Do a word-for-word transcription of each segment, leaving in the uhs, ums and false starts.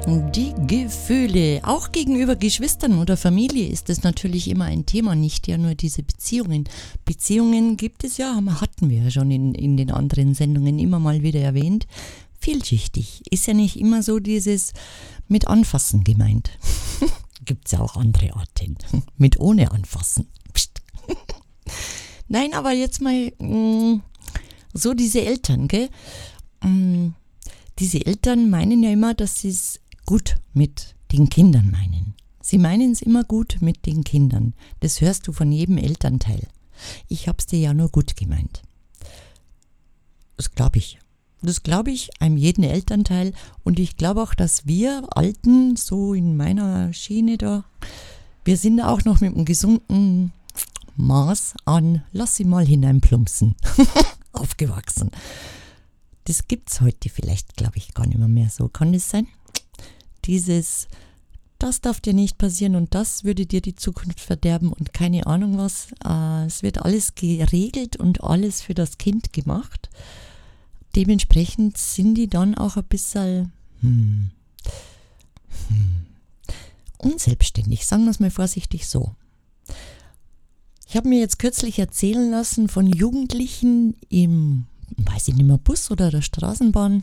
Die Gefühle, auch gegenüber Geschwistern oder Familie ist das natürlich immer ein Thema, nicht ja nur diese Beziehungen. Beziehungen gibt es ja, hatten wir ja schon in, in den anderen Sendungen immer mal wieder erwähnt. Vielschichtig, ist ja nicht immer so dieses mit Anfassen gemeint. Gibt es ja auch andere Arten, mit ohne Anfassen. Psst. Nein, aber jetzt mal mh, so diese Eltern, gell? Mh, diese Eltern meinen ja immer, dass sie es gut mit den Kindern meinen. Sie meinen es immer gut mit den Kindern. Das hörst du von jedem Elternteil. Ich hab's dir ja nur gut gemeint. Das glaube ich. Das glaube ich einem jeden Elternteil. Und ich glaube auch, dass wir Alten, so in meiner Schiene da, wir sind auch noch mit einem gesunden Maß an, lass sie mal hineinplumpsen, aufgewachsen. Das gibt's heute vielleicht, glaube ich, gar nicht mehr, mehr so. Kann das sein? Dieses, das darf dir nicht passieren und das würde dir die Zukunft verderben und keine Ahnung was. Äh, es wird alles geregelt und alles für das Kind gemacht. Dementsprechend sind die dann auch ein bisschen hm, hm, unselbstständig. Sagen wir es mal vorsichtig so. Ich habe mir jetzt kürzlich erzählen lassen von Jugendlichen im, weiß ich nicht mehr, Bus oder der Straßenbahn,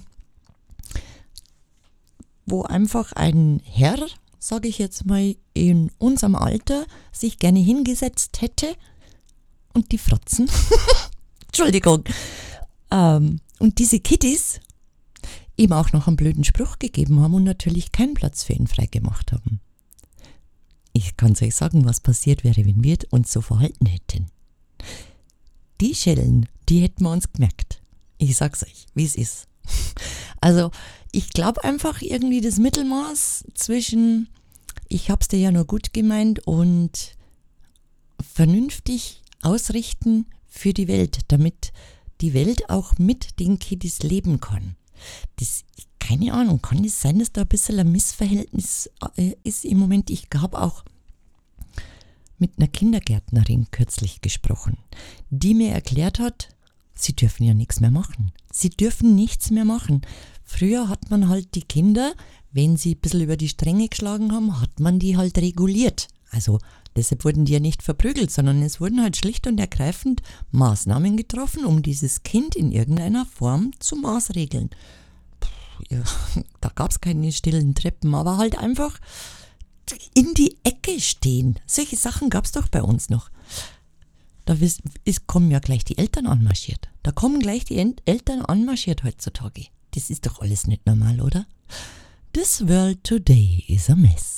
wo einfach ein Herr, sage ich jetzt mal, in unserem Alter sich gerne hingesetzt hätte und die Fratzen, Entschuldigung, ähm, und diese Kiddies ihm auch noch einen blöden Spruch gegeben haben und natürlich keinen Platz für ihn freigemacht haben. Ich kann euch sagen, was passiert wäre, wenn wir uns so verhalten hätten. Die Schellen, die hätten wir uns gemerkt. Ich sag's euch, wie es ist. Also, ich glaube einfach irgendwie das Mittelmaß zwischen ich hab's dir ja nur gut gemeint und vernünftig ausrichten für die Welt, damit die Welt auch mit den Kiddies leben kann. Das, keine Ahnung, kann es sein, dass da ein bisschen ein Missverhältnis ist im Moment. Ich habe auch mit einer Kindergärtnerin kürzlich gesprochen, die mir erklärt hat, sie dürfen ja nichts mehr machen. Sie dürfen nichts mehr machen. Früher hat man halt die Kinder, wenn sie ein bisschen über die Stränge geschlagen haben, hat man die halt reguliert. Also deshalb wurden die ja nicht verprügelt, sondern es wurden halt schlicht und ergreifend Maßnahmen getroffen, um dieses Kind in irgendeiner Form zu maßregeln. Puh, ja, da gab es keine stillen Treppen, aber halt einfach in die Ecke stehen. Solche Sachen gab es doch bei uns noch. Da ist, ist, kommen ja gleich die Eltern anmarschiert. Da kommen gleich die Ent- Eltern anmarschiert heutzutage. Das ist doch alles nicht normal, oder? This world today is a mess.